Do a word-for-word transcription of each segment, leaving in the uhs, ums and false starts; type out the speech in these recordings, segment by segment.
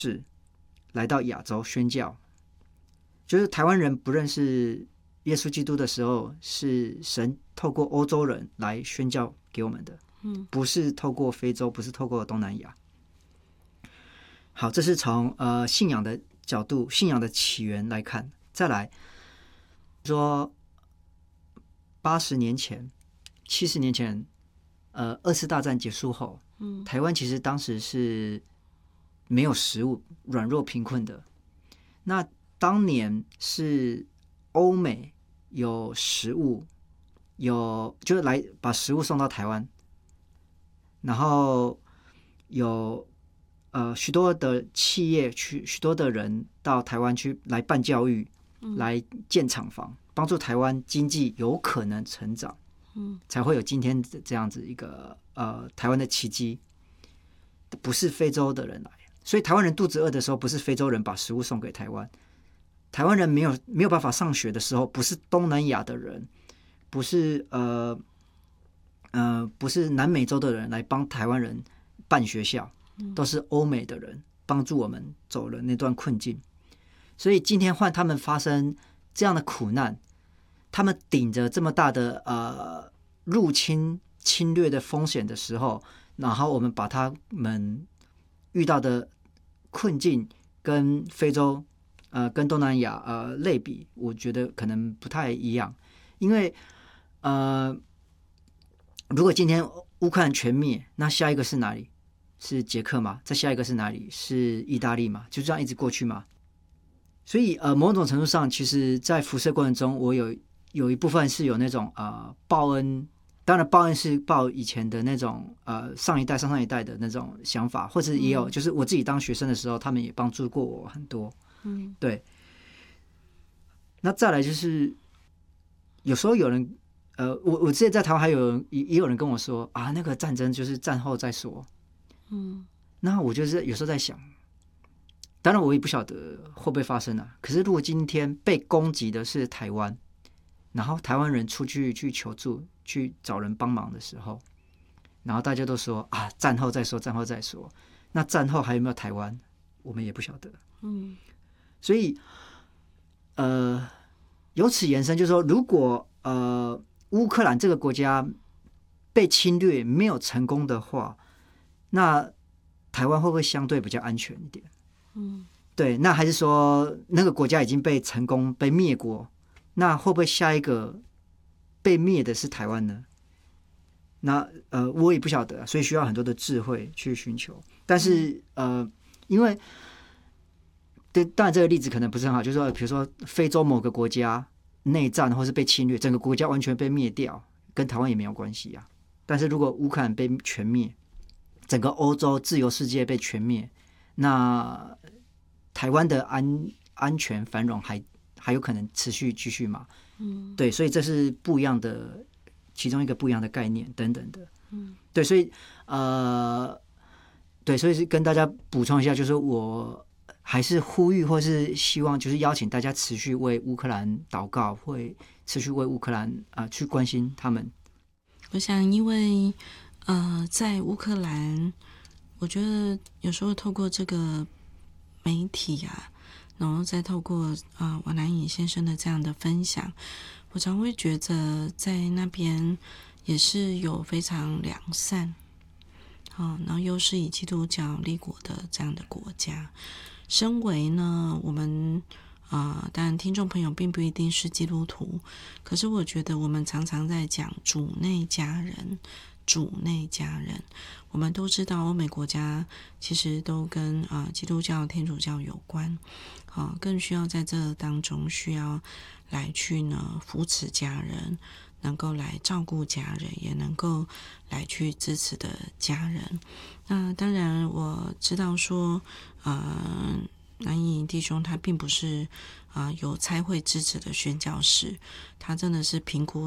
是来到亚洲宣教，就是台湾人不认识耶稣基督的时候，是神透过欧洲人来宣教给我们的， 嗯， 不是透过非洲，不是透过东南亚。好，这是从呃信仰的角度、信仰的起源来看。再来说，八十年前、七十年前，呃，二次大战结束后， 嗯， 台湾其实当时是没有食物、软弱贫困的。那当年是欧美有食物，有就是来把食物送到台湾，然后有呃许多的企业去，许多的人到台湾去来办教育， 嗯来建厂房，帮助台湾经济有可能成长， 嗯， 才会有今天这样子一个呃台湾的奇迹。不是非洲的人来，所以台湾人肚子饿的时候，不是非洲人把食物送给台湾。台湾人没有没有办法上学的时候，不是东南亚的人，不是呃呃不是南美洲的人来帮台湾人办学校，都是欧美的人帮助我们走了那段困境。所以今天换他们发生这样的苦难，他们顶着这么大的呃入侵侵略的风险的时候，然后我们把他们遇到的困境跟非洲呃跟东南亚呃类比，我觉得可能不太一样。因为呃如果今天乌克兰全灭，那下一个是哪里？是捷克嘛？再下一个是哪里？是意大利嘛？就这样一直过去嘛。所以呃某种程度上，其实在辐射过程中，我有有一部分是有那种呃报恩。当然，报恩是报以前的那种呃上一代、上上一代的那种想法，或者也有，就是我自己当学生的时候，他们也帮助过我很多。 嗯， 对。那再来就是，有时候有人，呃，我我之前在台湾还有也也有人跟我说啊，那个战争就是战后再说。 嗯， 那我就是有时候在想，当然我也不晓得会不会发生啊。可是如果今天被攻击的是台湾，然后台湾人出去去求助，去找人帮忙的时候，然后大家都说啊，战后再说，战后再说。那战后还有没有台湾，我们也不晓得。 嗯， 所以，呃，由此延伸，就是说，如果呃乌克兰这个国家被侵略没有成功的话，那台湾会不会相对比较安全一点？ 嗯， 对，那还是说那个国家已经被成功被灭国？那会不会下一个被灭的是台湾呢？那呃，我也不晓得，所以需要很多的智慧去寻求。但是呃，因为对，当然这个例子可能不是很好，就是说，比如说非洲某个国家内战或是被侵略，整个国家完全被灭掉，跟台湾也没有关系啊。但是如果乌克兰被全灭，整个欧洲自由世界被全灭，那台湾的安安全繁荣还还有可能持续继续嘛？ 嗯， 对，所以这是不一样的，其中一个不一样的概念等等的。 嗯， 对，所以呃，对，所以是跟大家补充一下，就是我还是呼吁或是希望，就是邀请大家持续为乌克兰祷告，会持续为乌克兰啊、呃、去关心他们。 我想，因为呃，在乌克兰，我觉得有时候透过这个媒体啊，然后再透过啊、呃、王南颖先生的这样的分享，我常会觉得在那边也是有非常良善，好、哦，然后又是以基督教立国的这样的国家。身为呢，我们啊、呃，当然听众朋友并不一定是基督徒，可是我觉得我们常常在讲主内家人，主内家人。我们都知道欧美国家其实都跟啊、呃、基督教、天主教有关，啊、呃，更需要在这当中需要来去呢扶持家人，能够来照顾家人，也能够来去支持的家人。那当然我知道说，呃，南颖弟兄他并不是啊、呃、有差会支持的宣教士，他真的是评估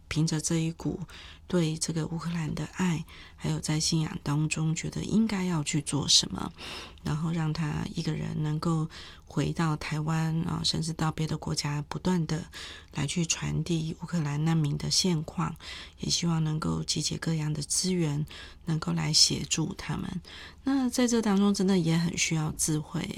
凭着这一股对这个乌克兰的爱，还有在信仰当中觉得应该要去做什么，然后让他一个人能够回到台湾啊，甚至到别的国家，不断的来去传递乌克兰难民的现况，也希望能够集结各样的资源，能够来协助他们。那在这当中真的也很需要智慧，